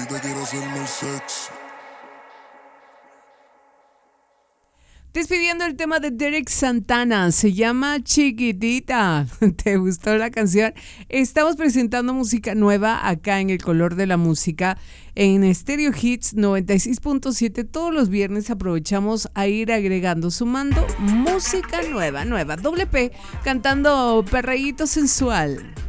te quiero hacer más sexy. Despidiendo el tema de Derek Santana, se llama Chiquitita. ¿Te gustó la canción? Estamos presentando música nueva acá en El Color de la Música en Stereo Hits 96.7. Todos los viernes aprovechamos a ir agregando, sumando música nueva. Doble P cantando Perreíto Sensual.